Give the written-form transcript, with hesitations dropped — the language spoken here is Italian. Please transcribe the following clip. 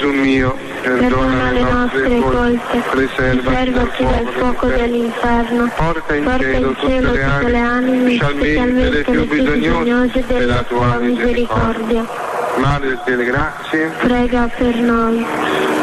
Gesù mio, perdona le nostre colpe, riservaci dal fuoco dell'inferno, porta in cielo tutte le anime, specialmente le più bisognose della tua misericordia. Madre delle grazie, prega per noi.